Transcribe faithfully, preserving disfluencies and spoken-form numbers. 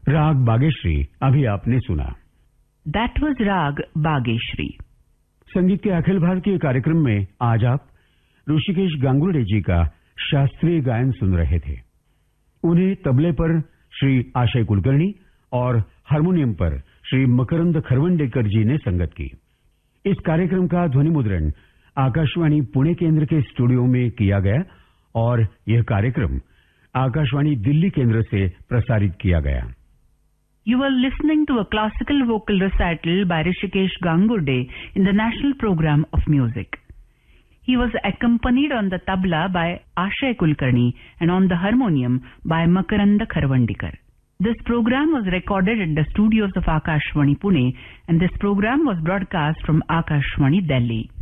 राग बागेश्री अभी आपने सुना। दैट वाज राग बागेश्री। संगीत के अखिल भारतीय कार्यक्रम में आज आप ऋषिकेश गांगुर्डे जी का शास्त्रीय गायन सुन रहे थे। उन्हें तबले पर श्री आशय कुलकर्णी और हारमोनियम पर श्री मकरंद खरवंडेकर जी ने संगत की। इस कार्यक्रम का ध्वनि मुद्रण आकाशवाणी पुणे केंद्र के स्टूडियो में किया गया और यह कार्यक्रम आकाशवाणी दिल्ली केंद्र से प्रसारित किया गया। You were listening to a classical vocal recital by Rishikesh Gangurde in the National Program of Music. He was accompanied on the tabla by Ashay Kulkarni and on the harmonium by Makaranda Kharwandikar. This program was recorded at the studios of Akashvani Pune, and this program was broadcast from Akashvani Delhi.